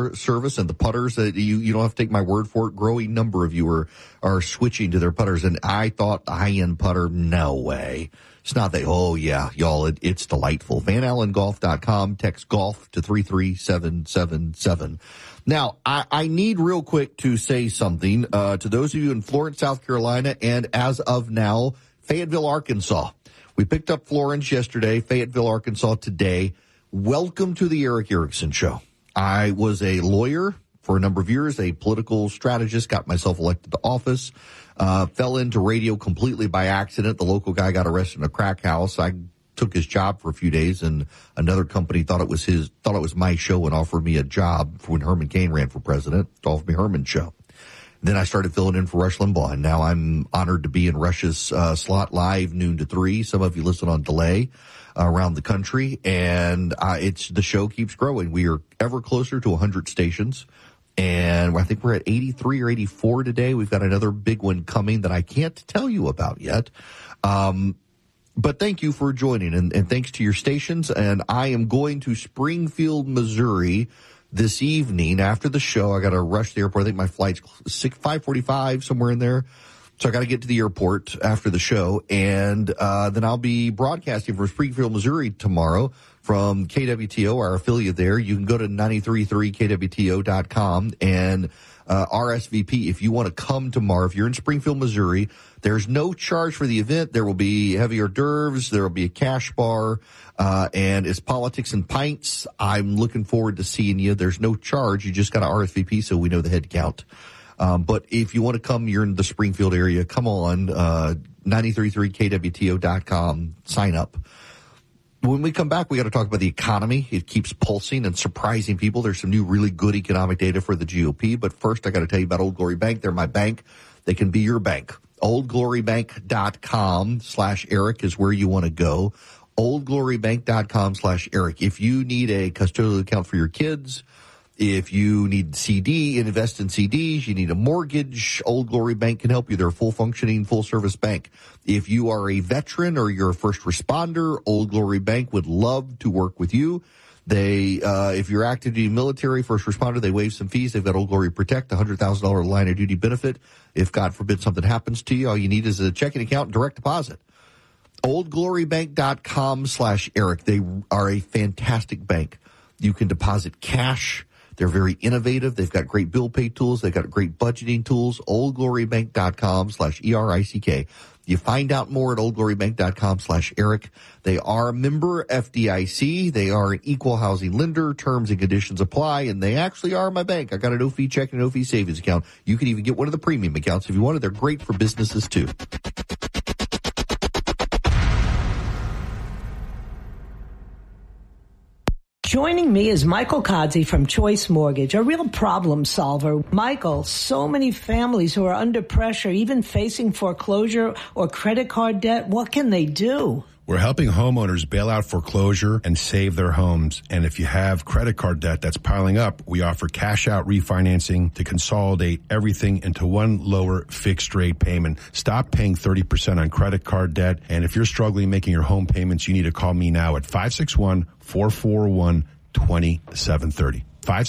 service and the putters that you don't have to take my word for it. Growing number of you are switching to their putters. And I thought the high-end putter, no way. It's not that, oh yeah, y'all, it's delightful. VanAllenGolf.com, text golf to 33777. Now, I need real quick to say something, to those of you in Florence, South Carolina, and as of now, Fayetteville, Arkansas. We picked up Florence yesterday, Fayetteville, Arkansas today. Welcome to the Erick Erickson Show. I was a lawyer for a number of years, a political strategist, got myself elected to office, fell into radio completely by accident. The local guy got arrested in a crack house. I took his job for a few days, and another company thought it was my show and offered me a job for when Herman Cain ran for president, to offer me Herman's show. Then I started filling in for Rush Limbaugh, and now I'm honored to be in Rush's slot live noon to 3. Some of you listen on delay around the country, and the show keeps growing. We are ever closer to 100 stations, and I think we're at 83 or 84 today. We've got another big one coming that I can't tell you about yet. But thank you for joining, and thanks to your stations. And I am going to Springfield, Missouri this evening after the show. I got to rush to the airport. I think my flight's 5:45, somewhere in there. So I got to get to the airport after the show, and then I'll be broadcasting from Springfield, Missouri tomorrow from KWTO, our affiliate there. You can go to 933kwto.com and RSVP if you want to come tomorrow. If you're in Springfield, Missouri, there's no charge for the event. There will be heavy hors d'oeuvres. There will be a cash bar, and it's politics and pints. I'm looking forward to seeing you. There's no charge. You just got to RSVP so we know the head count. But if you want to come, you're in the Springfield area, come on, 933kwto.com, sign up. When we come back, we got to talk about the economy. It keeps pulsing and surprising people. There's some new really good economic data for the GOP. But first, I got to tell you about Old Glory Bank. They're my bank. They can be your bank. OldGloryBank.com/Eric is where you want to go. OldGloryBank.com/Eric. If you need a custodial account for your kids, if you need CD, invest in CDs, you need a mortgage, Old Glory Bank can help you. They're a full-functioning, full-service bank. If you are a veteran or you're a first responder, Old Glory Bank would love to work with you. They, if you're active duty military, first responder, they waive some fees. They've got Old Glory Protect, $100,000 line of duty benefit. If, God forbid, something happens to you, all you need is a checking account and direct deposit. OldGloryBank.com/Eric. They are a fantastic bank. You can deposit cash. They're very innovative. They've got great bill pay tools. They've got great budgeting tools. OldGloryBank.com/ERICK. You find out more at OldGloryBank.com/Eric. They are a member FDIC. They are an equal housing lender. Terms and conditions apply, and they actually are my bank. I got a no-fee checking, no-fee savings account. You can even get one of the premium accounts if you wanted. They're great for businesses, too. Joining me is Michael Kodzie from Choice Mortgage, a real problem solver. Michael, so many families who are under pressure, even facing foreclosure or credit card debt, what can they do? We're helping homeowners bail out foreclosure and save their homes. And if you have credit card debt that's piling up, we offer cash out refinancing to consolidate everything into one lower fixed rate payment. Stop paying 30% on credit card debt. And if you're struggling making your home payments, you need to call me now at 561-441-2730.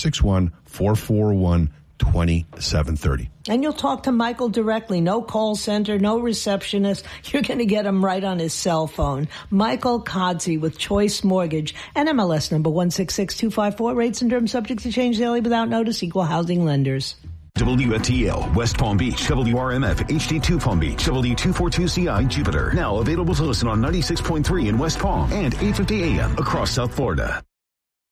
561-441-2730. And you'll talk to Michael directly. No call center, no receptionist. You're going to get him right on his cell phone. Michael Kodzie with Choice Mortgage. NMLS number 166254. Rates and terms subject to change daily without notice. Equal housing lenders. WFTL, West Palm Beach, WRMF, HD2 Palm Beach, W242CI, Jupiter. Now available to listen on 96.3 in West Palm and 850 AM across South Florida.